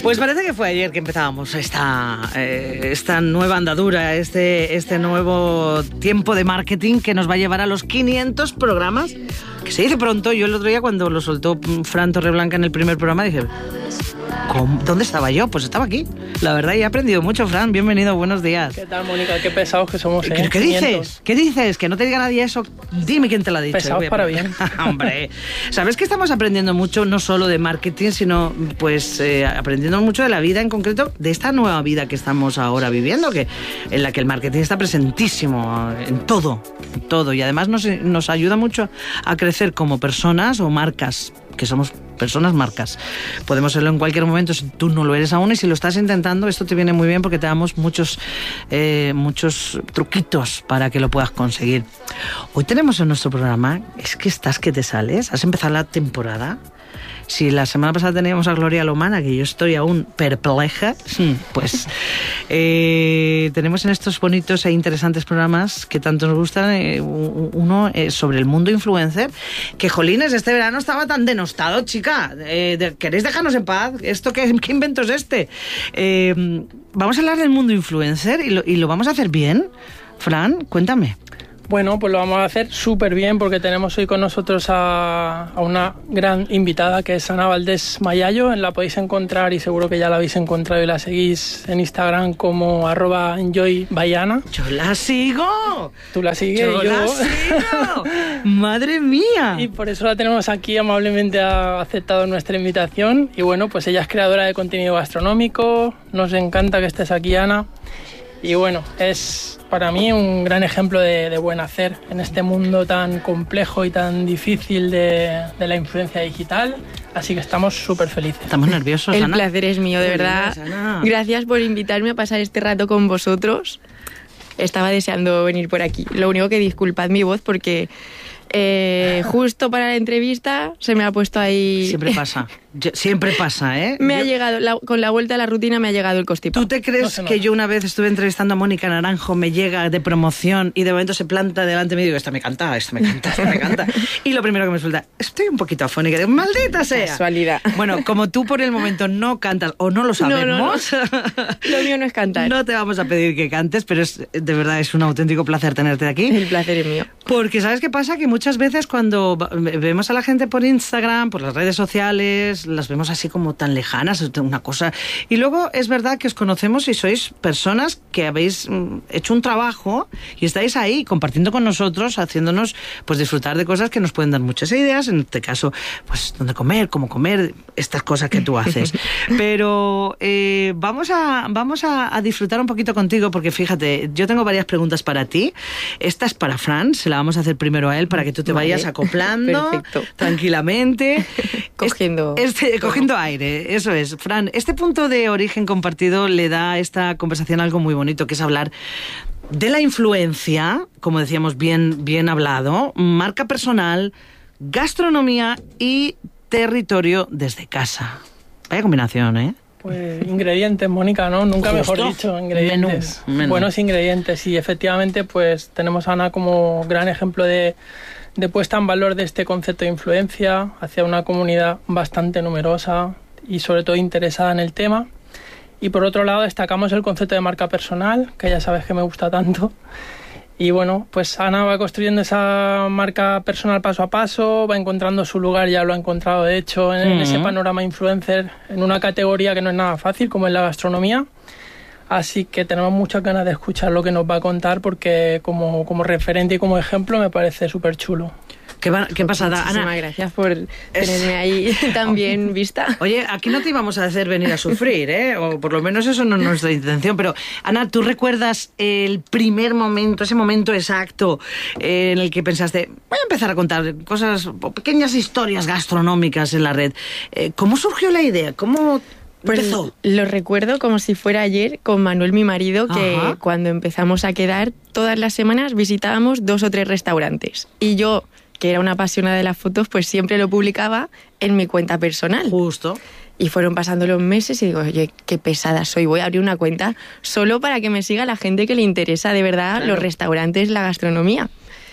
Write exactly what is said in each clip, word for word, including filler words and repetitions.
Pues parece que fue ayer que empezábamos esta, eh, esta nueva andadura, este, este nuevo tiempo de marketing que nos va a llevar a los quinientos programas, que se dice pronto. Yo el otro día cuando lo soltó Fran Torreblanca en el primer programa dije, ¿cómo? ¿Dónde estaba yo? Pues estaba aquí. La verdad, y he aprendido mucho, Fran. Bienvenido, buenos días. ¿Qué tal, Mónica? Qué pesados que somos, ¿eh? ¿Qué, ¿qué dices? ¿Qué dices? Que no te diga nadie eso. Dime quién te lo ha dicho. Pesados para bien. Hombre, ¿sabes que estamos aprendiendo mucho, no solo de marketing, sino pues eh, aprendiendo mucho de la vida en concreto, de esta nueva vida que estamos ahora viviendo, que en la que el marketing está presentísimo en todo, en todo. Y además nos, nos ayuda mucho a crecer como personas o marcas, que somos personas marcas. Podemos serlo en cualquier momento si tú no lo eres aún, y si lo estás intentando, esto te viene muy bien porque te damos muchos, eh, muchos truquitos para que lo puedas conseguir. Hoy tenemos en nuestro programa, es que estás que te sales, has empezado la temporada. Si la semana pasada teníamos a Gloria Lomana, que yo estoy aún perpleja, pues eh, tenemos en estos bonitos e interesantes programas que tanto nos gustan, eh, uno eh, sobre el mundo influencer, que jolines, este verano estaba tan denostado, chica. Eh, de, ¿Queréis dejarnos en paz? ¿Esto qué, qué invento es este? Eh, vamos a hablar del mundo influencer y lo, y lo vamos a hacer bien. Fran, cuéntame. Bueno, pues lo vamos a hacer súper bien porque tenemos hoy con nosotros a, a una gran invitada que es Ana Valdés Mayallo. La podéis encontrar y seguro que ya la habéis encontrado y la seguís en Instagram como arroba enjoybayana. ¡Yo la sigo! ¿Tú la sigues? ¡Yo, yo la sigo! ¡Madre mía! Y por eso la tenemos aquí, amablemente ha aceptado nuestra invitación. Y bueno, pues ella es creadora de contenido gastronómico. Nos encanta que estés aquí, Ana. Y bueno, es para mí un gran ejemplo de, de buen hacer en este mundo tan complejo y tan difícil de, de la influencia digital. Así que estamos súper felices. Estamos nerviosos, El Ana. placer es mío, de Muy verdad. bien, Ana. Gracias por invitarme a pasar este rato con vosotros. Estaba deseando venir por aquí. Lo único que disculpad mi voz porque eh, justo para la entrevista se me ha puesto ahí... Siempre pasa. Yo, siempre pasa, ¿eh? Me yo... ha llegado, la, con la vuelta a la rutina me ha llegado el constipado. ¿Tú te crees no que yo una vez estuve entrevistando a Mónica Naranjo, me llega de promoción y de momento se planta delante mío y digo, esta me canta, esta me canta, esta me canta? Y lo primero que me suelta, estoy un poquito afónica. Digo, ¡maldita sea! Casualidad. Bueno, como tú por el momento no cantas o no lo sabemos... No, no, no. Lo mío no es cantar. No te vamos a pedir que cantes, pero es, de verdad es un auténtico placer tenerte aquí. El placer es mío. Porque ¿sabes qué pasa? Que muchas veces cuando vemos a la gente por Instagram, por las redes sociales, las vemos así como como tan lejanas, una cosa. Y luego es verdad que os conocemos y sois personas que habéis hecho un trabajo y estáis ahí compartiendo con nosotros, haciéndonos pues disfrutar de cosas que nos pueden dar muchas ideas, en este caso, pues dónde comer, cómo comer, estas cosas que tú haces. Pero eh, vamos a vamos a, a disfrutar un poquito contigo porque fíjate, yo tengo varias preguntas para ti. Esta es para Fran, se la vamos a hacer primero a él para que tú te vayas vale. acoplando Perfecto. Tranquilamente. Cogiendo... Este, cogiendo aire, eso es. Fran, este punto de origen compartido le da a esta conversación algo muy bonito, que es hablar de la influencia, como decíamos, bien, bien hablado, marca personal, gastronomía y territorio desde casa. Vaya combinación, ¿eh? Pues ingredientes, Mónica, ¿no? Nunca Justo. mejor dicho, ingredientes. Menú, menú. Buenos ingredientes y efectivamente pues tenemos a Ana como gran ejemplo de... de puesta en valor de este concepto de influencia hacia una comunidad bastante numerosa y sobre todo interesada en el tema. Y por otro lado destacamos el concepto de marca personal, que ya sabes que me gusta tanto. Y bueno, pues Ana va construyendo esa marca personal paso a paso, va encontrando su lugar, ya lo ha encontrado de hecho en, mm. en ese panorama influencer, en una categoría que no es nada fácil como es la gastronomía. Así que tenemos muchas ganas de escuchar lo que nos va a contar porque como, como referente y como ejemplo me parece súper chulo. ¿Qué, va, qué pasada, Ana? Muchísimas gracias por tenerme ahí tan bien vista. Oye, aquí no te íbamos a hacer venir a sufrir, ¿eh? O por lo menos eso no es nuestra intención. Pero, Ana, ¿tú recuerdas el primer momento, ese momento exacto en el que pensaste, voy a empezar a contar cosas, pequeñas historias gastronómicas en la red? ¿Cómo surgió la idea? ¿Cómo...? Pues empezó? Lo recuerdo como si fuera ayer con Manuel, mi marido, que Ajá. cuando empezamos a quedar, todas las semanas visitábamos dos o tres restaurantes. Y yo, que era una apasionada de las fotos, pues siempre lo publicaba en mi cuenta personal. Justo. Y fueron pasando los meses y digo, oye, qué pesada soy, voy a abrir una cuenta solo para que me siga la gente que le interesa de verdad claro. los restaurantes, la gastronomía.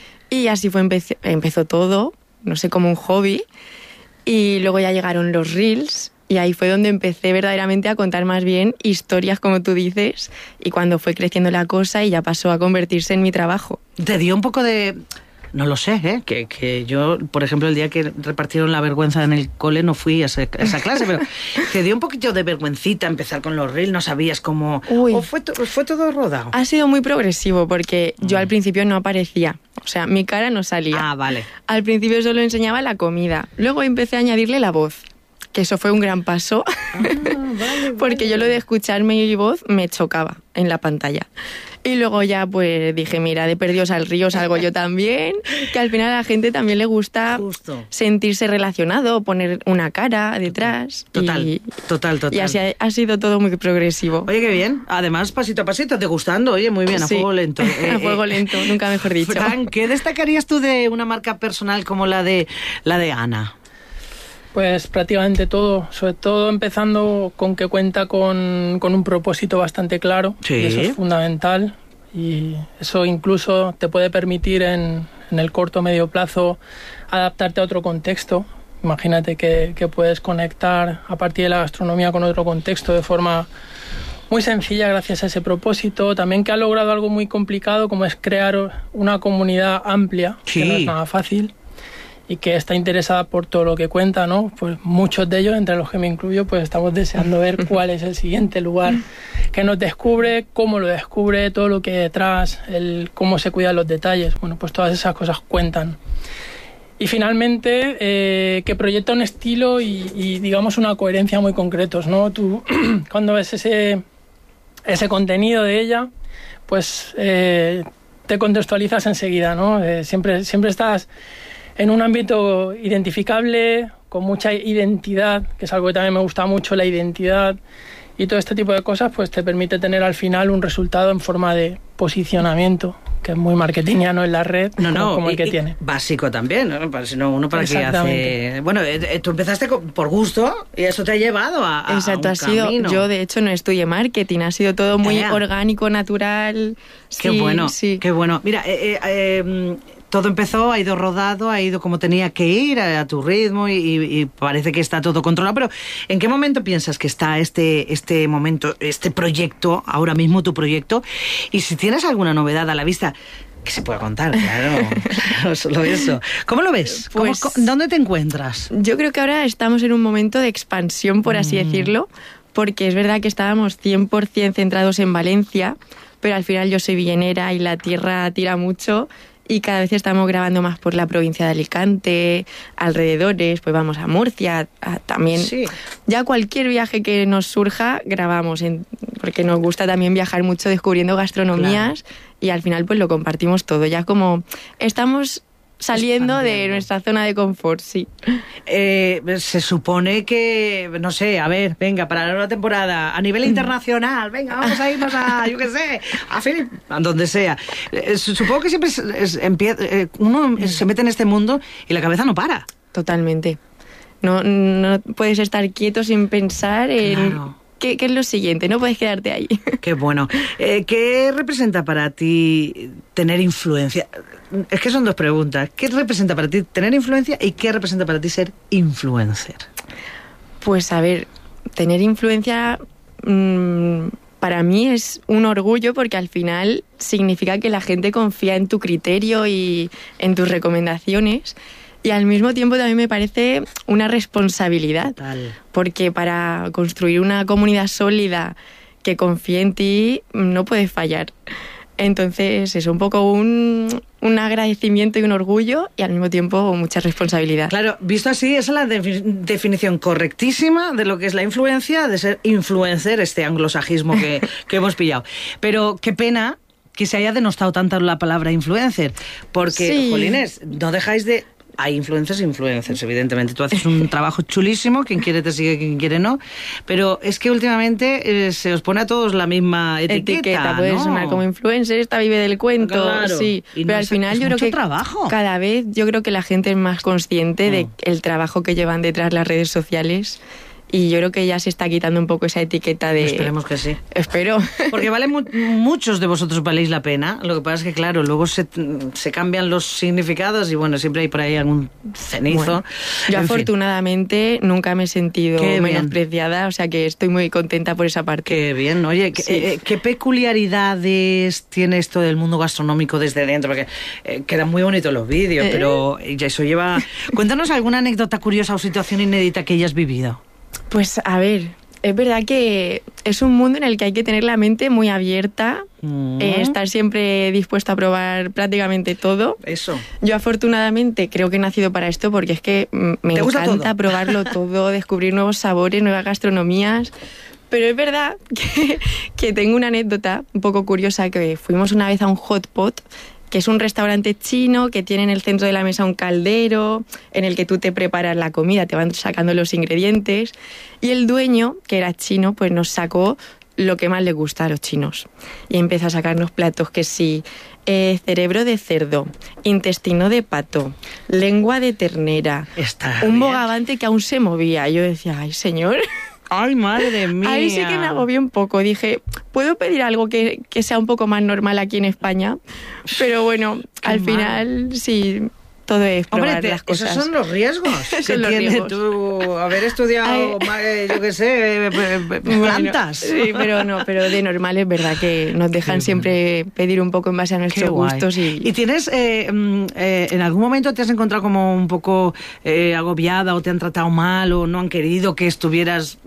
Y así fue empezó, empezó todo, no sé, como un hobby. Y luego ya llegaron los reels Y ahí fue donde empecé verdaderamente a contar más bien historias, como tú dices, y cuando fue creciendo la cosa y ya pasó a convertirse en mi trabajo. ¿Te dio un poco de...? No lo sé, ¿eh? Que, que yo, por ejemplo, el día que repartieron la vergüenza en el cole no fui a, ese, a esa clase, pero te dio un poquito de vergüencita empezar con los reels, no sabías cómo... Uy. ¿O fue, to, fue todo rodado? Ha sido muy progresivo porque yo al principio no aparecía, o sea, mi cara no salía. Ah, vale. Al principio solo enseñaba la comida, luego empecé a añadirle la voz, que eso fue un gran paso, Ah, vale, porque vale. yo lo de escuchar mi voz me chocaba en la pantalla. Y luego ya pues dije, mira, de perdidos al río salgo yo también, que al final a la gente también le gusta Justo. sentirse relacionado, poner una cara detrás. Total, y, total, total. Y así ha, ha sido todo muy progresivo. Oye, qué bien. Además, pasito a pasito, te gustando. Oye, muy bien, a Sí. fuego lento. Eh, A fuego eh, lento, nunca mejor dicho. Fran, ¿qué destacarías tú de una marca personal como la de la de Ana? Pues prácticamente todo, sobre todo empezando con que cuenta con, con un propósito bastante claro, Sí. y eso es fundamental, y eso incluso te puede permitir en, en el corto o medio plazo adaptarte a otro contexto. Imagínate que, que puedes conectar a partir de la gastronomía con otro contexto de forma muy sencilla gracias a ese propósito. También que ha logrado algo muy complicado como es crear una comunidad amplia, Sí. que no es nada fácil, y que está interesada por todo lo que cuenta, ¿no? Pues muchos de ellos, entre los que me incluyo, pues estamos deseando ver cuál es el siguiente lugar que nos descubre, cómo lo descubre, todo lo que hay detrás, el cómo se cuidan los detalles. Bueno, pues todas esas cosas cuentan. Y finalmente, eh, que proyecta un estilo y, y, digamos, una coherencia muy concretos, ¿no? Tú, cuando ves ese, ese contenido de ella, pues eh, te contextualizas enseguida, ¿no? Eh, siempre, siempre estás en un ámbito identificable, con mucha identidad, que es algo que también me gusta mucho, la identidad, y todo este tipo de cosas pues te permite tener al final un resultado en forma de posicionamiento, que es muy marketingiano en la red, No, como, no, como el y- que y tiene. básico también, ¿no? Para- Si no, uno para qué hace... Exactamente. Bueno, eh, eh, tú empezaste con- por gusto y eso te ha llevado a, a- Exacto, a ha un sido, camino. yo de hecho no estudié marketing, ha sido todo muy Ya, ya. orgánico, natural. Qué Sí, bueno, sí. qué bueno. Mira, eh, eh, eh, todo empezó, ha ido rodado, ha ido como tenía que ir, a, a tu ritmo y, y parece que está todo controlado. Pero ¿en qué momento piensas que está este, este momento, este proyecto, ahora mismo tu proyecto? Y si tienes alguna novedad a la vista, que se pueda contar, claro, claro, solo eso. ¿Cómo lo ves? ¿Cómo- Pues- cómo- ¿Dónde te encuentras? Yo creo que ahora estamos en un momento de expansión, por así Mm. decirlo, porque es verdad que estábamos cien por ciento centrados en Valencia, pero al final yo soy villenera y la tierra tira mucho y cada vez estamos grabando más por la provincia de Alicante, alrededores, pues vamos a Murcia, a- también. Sí. Ya cualquier viaje que nos surja, grabamos, en- porque nos gusta también viajar mucho descubriendo gastronomías y al final pues lo compartimos todo. Ya como estamos saliendo de Expandiendo. nuestra zona de confort, sí. Eh, se supone que, no sé, a ver, venga, para la nueva temporada, a nivel internacional, venga, vamos a irnos a, yo qué sé, a Filip, a donde sea. Eh, supongo que siempre es- es- empie- eh, uno se mete en este mundo y la cabeza no para. Totalmente. No, no puedes estar quieto sin pensar en Claro. qué, qué es lo siguiente, no puedes quedarte ahí. Qué bueno. Eh, ¿Qué representa para ti tener influencia? Es que son dos preguntas. ¿Qué representa para ti tener influencia y qué representa para ti ser influencer? Pues a ver, tener influencia mmm, para mí es un orgullo porque al final significa que la gente confía en tu criterio y en tus recomendaciones y al mismo tiempo también me parece una responsabilidad. Tal. Porque para construir una comunidad sólida que confíe en ti no puedes fallar. Entonces es un poco un, un agradecimiento y un orgullo y al mismo tiempo mucha responsabilidad. Claro, visto así, esa es la defi- definición correctísima de lo que es la influencia, de ser influencer, este anglosajismo que, que hemos pillado. Pero qué pena que se haya denostado tanto la palabra influencer, porque, Sí. jolines, no dejáis de... Hay influencers e influencers, evidentemente. Tú haces un trabajo chulísimo, quien quiere te sigue, quien quiere no. Pero es que últimamente eh, se os pone a todos la misma etiqueta, Etiqueta, puede ¿no? sonar como influencer, esta vive del cuento, Claro. sí. Y no Pero al es- final es yo creo mucho que trabajo. cada vez yo creo que la gente es más consciente Mm. de el trabajo que llevan detrás las redes sociales y yo creo que ya se está quitando un poco esa etiqueta de... Esperemos que sí. Espero. Porque vale mu- muchos de vosotros valéis la pena, lo que pasa es que claro, luego se, se cambian los significados y bueno, siempre hay por ahí algún cenizo. Bueno, yo En fin. afortunadamente nunca me he sentido Qué bien. menospreciada, o sea que estoy muy contenta por esa parte. Qué bien, oye, ¿qué, Sí. eh, ¿qué peculiaridades tiene esto del mundo gastronómico desde dentro? Porque eh, quedan muy bonitos los vídeos, Eh. pero ya eso lleva... Cuéntanos alguna anécdota curiosa o situación inédita que hayas vivido. Pues a ver, es verdad que es un mundo en el que hay que tener la mente muy abierta, Mm. eh, estar siempre dispuesto a probar prácticamente todo. Eso. Yo afortunadamente creo que he nacido para esto porque es que mm, me ¿Te gusta encanta todo? probarlo todo, descubrir nuevos sabores, nuevas gastronomías. Pero es verdad que, que tengo una anécdota un poco curiosa, que fuimos una vez a un hot pot, que es un restaurante chino que tiene en el centro de la mesa un caldero en el que tú te preparas la comida, te van sacando los ingredientes, y el dueño, que era chino, pues nos sacó lo que más le gusta a los chinos. Y empezó a sacarnos platos que sí, eh, cerebro de cerdo, intestino de pato, lengua de ternera, Está un bien. bogavante que aún se movía. Yo decía, ay señor, Ay, madre mía. ahí sí que me agobié un poco. Dije, ¿puedo pedir algo que, que sea un poco más normal aquí en España? Pero bueno, Qué al mal. final sí, todo es probar Hombre, te- las cosas. esos son los riesgos que Son los tiene riesgos. tú haber estudiado, Ay. ma- eh, yo qué sé, eh, eh, eh, plantas. Bueno, sí, pero no, pero de normal es verdad que nos dejan Qué siempre pedir un poco en base a Qué nuestros guay. gustos. Y, ¿Y tienes, eh, mm, eh, en algún momento te has encontrado como un poco eh, agobiada o te han tratado mal o no han querido que estuvieras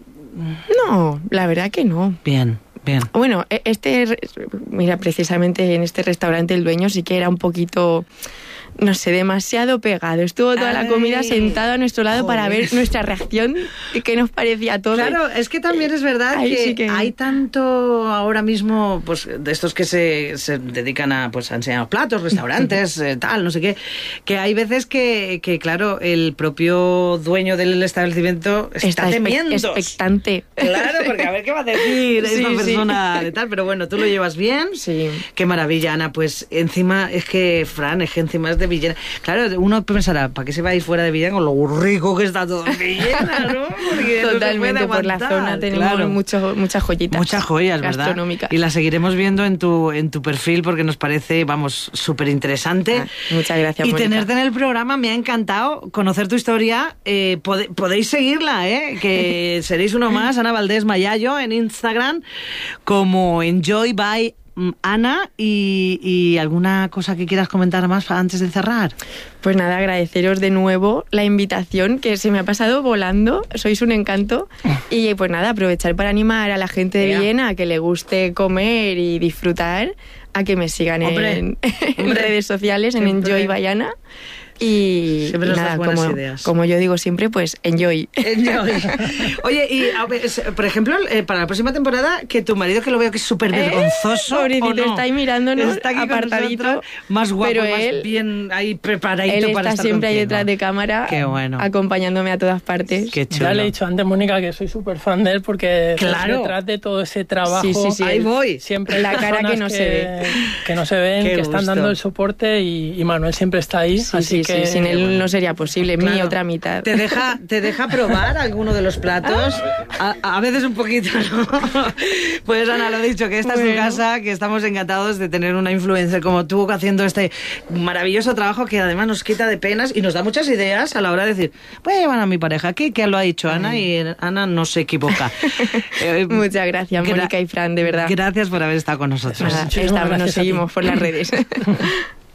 no, la verdad que no. bien? Bien. Bueno, e- este, re- mira, precisamente en este restaurante el dueño sí que era un poquito, no sé, demasiado pegado. Estuvo toda la comida Ay, sentado a nuestro lado para joder. ver nuestra reacción, y qué nos parecía todo. Claro, es que también es verdad Ahí que, sí que- hay tanto ahora mismo, pues, de estos que se, se dedican a, pues, a enseñar platos, restaurantes, eh, tal, no sé qué, que hay veces que, que, claro, el propio dueño del establecimiento está, Está espe- temiendo. expectante. Claro, porque a ver qué va a decir Sí, esta sí. persona de tal, pero bueno, tú lo llevas bien. Sí. Qué maravilla, Ana. Pues encima, es que, Fran, es que encima es de Villena. Claro, uno pensará, ¿para qué se va a ir fuera de Villena con lo rico que está todo en Villena, no? Porque no se Totalmente, puede por la aguantar, zona tenemos claro. mucho- muchas joyitas. Muchas joyas, ¿verdad? Gastronómicas. Y las seguiremos viendo en tu, en tu perfil porque nos parece, vamos, súper interesante. Ah, muchas gracias, Y Mónica. tenerte en el programa me ha encantado conocer tu historia. Eh, pode- podéis seguirla, ¿eh? Que seréis uno más, Ana Valdés Mayayo, en Instagram, como Enjoy by mm, Ana. Y, y alguna cosa que quieras comentar más pa- antes de cerrar. Pues nada, agradeceros de nuevo la invitación, que se me ha pasado volando, sois un encanto. Y pues nada, aprovechar para animar a la gente de Ea. Villena a que le guste comer y disfrutar, a que me sigan Hombre, en, en hombre, redes sociales, en siempre. Enjoy Bayana. Y, Siempre y nos das nada, buenas como, ideas. como yo digo siempre, pues enjoy. Enjoy. Oye, y a ver, es- por ejemplo, eh, para la próxima temporada, que tu marido, que lo veo que es súper vergonzoso. Eh, pobrecito, ¿o no? está ahí mirándonos, Está aquí con apartadito, nosotros, más guapo, pero más él- bien ahí preparadito Él para está estar siempre ahí contigo. detrás de cámara, Qué bueno. acompañándome a todas partes. Qué chulo. Ya le he dicho antes, Mónica, que soy súper fan de él porque Claro. detrás de todo ese trabajo Sí, sí, sí. Ahí voy. siempre hay La cara que personas no se ve. que no se ven, Qué que están gusto. dando el soporte y, y Manuel siempre está ahí. Sí, así sí, que sí, sin él bueno. no sería posible, mi Claro. otra mitad. ¿Te deja, ¿Te deja probar alguno de los platos? A, a veces un poquito, ¿no? Pues Ana, lo dicho, que esta es tu Bueno. casa, que estamos encantados de tener una influencer como tú haciendo este maravilloso trabajo que además nos quita de penas y nos da muchas ideas a la hora de decir, voy a llevar a mi pareja aquí, que lo ha dicho Ana y Ana no se equivoca. Eh, Muchas gracias, gra- Mónica y Fran, de verdad. Gracias por haber estado con nosotros. Nada, Muchísimas estamos, nos gracias a ti. seguimos por las redes.